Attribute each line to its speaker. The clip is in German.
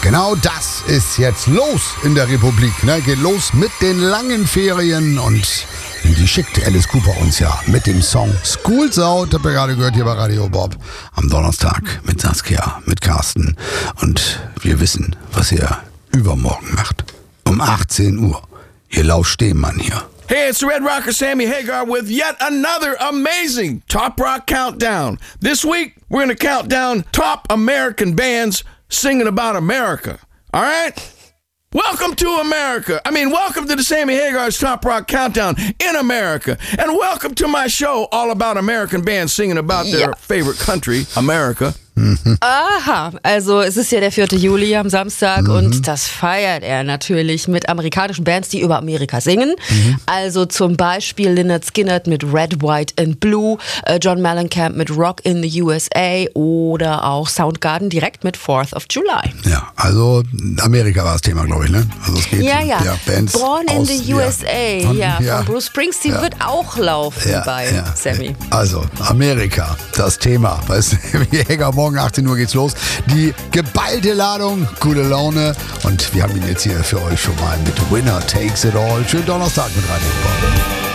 Speaker 1: Genau das ist jetzt los in der Republik. Ne? Geht los mit den langen Ferien und die schickt Alice Cooper uns ja mit dem Song School's Out. Habt ihr gerade gehört hier bei Radio Bob am Donnerstag mit Saskia, mit Carsten. Und wir wissen, was ihr übermorgen macht. Um 18 Uhr. Ihr lauscht dem Mann hier.
Speaker 2: Hey, it's Red Rocker Sammy Hagar with yet another amazing Top Rock Countdown. This week, we're going to count down top American bands singing about America. All right? Welcome to America. Welcome to the Sammy Hagar's Top Rock Countdown in America. And welcome to my show all about American bands singing about their favorite country, America.
Speaker 3: Aha, also es ist ja der 4. Juli am Samstag und das feiert er natürlich mit amerikanischen Bands, die über Amerika singen. Also zum Beispiel Lynyrd Skynyrd mit Red, White and Blue, John Mellencamp mit Rock in the USA oder auch Soundgarden direkt mit 4th of July.
Speaker 1: Ja, also Amerika war das Thema, glaube ich, ne? Also es geht Bands
Speaker 3: Born in the USA, von Bruce Springsteen wird auch laufen bei Sammy.
Speaker 1: Also Amerika, das Thema bei Sammy Hagar. Morgen 18 Uhr geht's los. Die geballte Ladung, gute Laune. Und wir haben ihn jetzt hier für euch schon mal mit Winner Takes It All. Schönen Donnerstag mit Radio Bob.